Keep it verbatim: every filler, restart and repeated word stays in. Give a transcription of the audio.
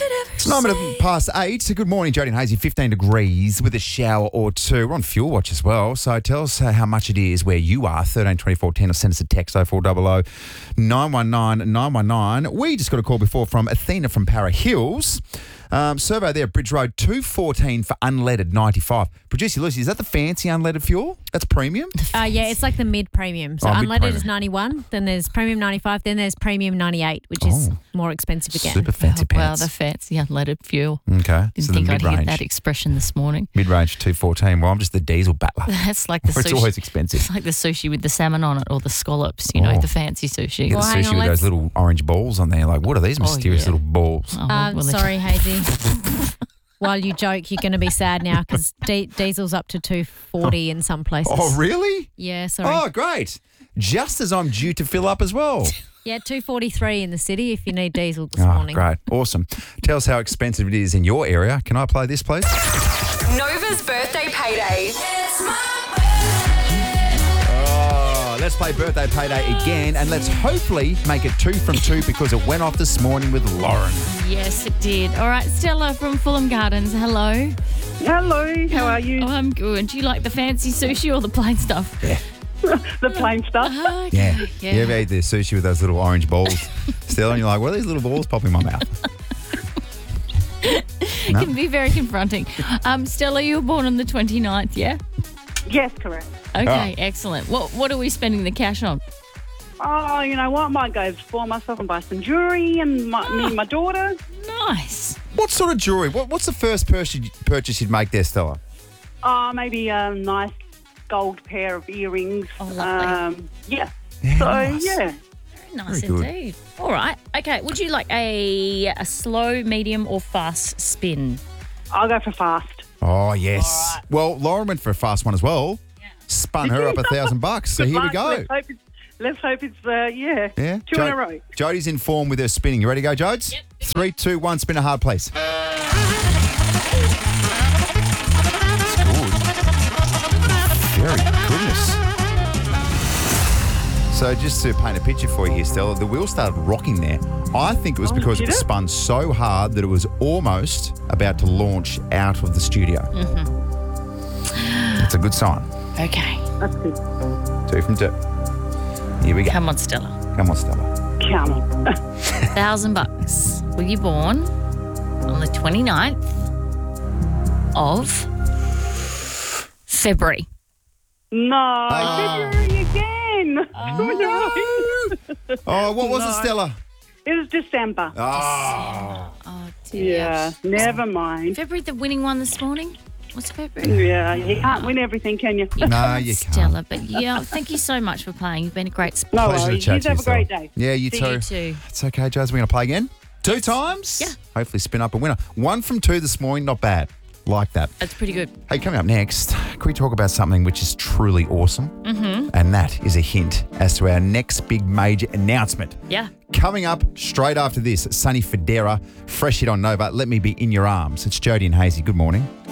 It's nine minutes past eight. Good morning, Jody and Hazy. fifteen degrees with a shower or two. We're on Fuel Watch as well. So tell us uh, how much it is where you are. thirteen twenty-four ten or send us a text oh four hundred, nine one nine, nine one nine. We just got a call before from Athena from Para Hills. Um, survey there, Bridge Road, two fourteen for unleaded ninety-five. Producer Lucy, is that the fancy unleaded fuel? That's premium? Uh, yeah, it's like the mid-premium. So Oh, unleaded mid-premium. is ninety-one, then there's premium ninety-five, then there's premium ninety-eight, which is Oh. more expensive again. Super fancy Oh, wow, pants. the fancy unleaded fuel. Okay, Didn't so the think I'd hear mid-range. that expression this morning. Mid-range two fourteen. Well, I'm just the diesel battler. That's like the It's sushi. always expensive. It's like the sushi with the salmon on it or the scallops, you know, Oh. the fancy sushi. You get Well, the hang sushi on, with let's- those little orange balls on there. Like, what are these Oh, mysterious yeah. little balls? Oh, Um, well, sorry, Hazy. While you joke, you're going to be sad now because di- diesel's up to two forty in some places. Oh, really? Yeah, sorry. Oh, great. Just as I'm due to fill up as well. Yeah, two forty-three in the city if you need diesel this Oh, morning. great. Awesome. Tell us how expensive it is in your area. Can I play this, please? Nova's birthday payday. Oh, let's play Birthday Payday again, and let's hopefully make it two from two because it went off this morning with Lauren. Yes, it did. All right, Stella from Fulham Gardens. Hello. Hello, how are you? Oh, I'm good. Do you like the fancy sushi or the plain stuff? The plain stuff. Oh, okay. Yeah. Yeah. You ever ate the sushi with those little orange balls still, and you're like, what are these little balls popping in my mouth? It can be very confronting. Um, Stella, you were born on the twenty-ninth, yeah? Yes, correct. Okay, excellent. What What are we spending the cash on? Oh, you know what? Might go for myself and buy some jewellery and my, me and my daughter. Nice. What sort of jewellery? What, what's the first purchase purchase you'd make there, Stella? Oh, maybe a nice gold pair of earrings. Oh, lovely. Um, yeah. Yeah, So, nice. yeah. Very nice Very good. indeed. All right. Okay. Would you like a a slow, medium, or fast spin? I'll go for fast. Oh, yes. Well, Lauren went for a fast one as well. Spun her up a thousand bucks. So here we Fast. go. Let's hope it's, let's hope it's uh, yeah, Yeah. two in a row. Jody's in form with her spinning. You ready to go, Jodes? Yep. Three, two, one, spin a hard, please. That's good. Very goodness. So just to paint a picture for you here, Stella, the wheel started rocking there. I think it was Oh, because it did was it? spun so hard that it was almost about to launch out of the studio. Mm-hmm. That's a good sign. Okay. That's good. Two from two. Here we go. Come on, Stella. Come on, Stella. Come on. Thousand bucks. Were you born on the twenty-ninth of February? No, Oh. February again. Oh. Oh, what was it, No. Stella? It was December. Oh. Oh, dear. Yeah, never mind. February, the winning one this morning? What's February? Yeah, you can't win everything, can you? No, you can't. Stella, but yeah, thank you so much for playing. You've been a great sport. No Pleasure to worries. chat You to have you, a great Stella. day. Yeah, you See too. you too. It's okay, Joes. We're going to play again. Two times? Yeah. Hopefully spin up a winner. One from two this morning. Not bad. Like that. That's pretty good. Hey, coming up next, can we talk about something which is truly awesome? Mm-hmm. And that is a hint as to our next big major announcement. Yeah. Coming up straight after this, Sunny Federa, fresh hit on Nova. Let me be in your arms. It's Jody and Hazy. Good morning.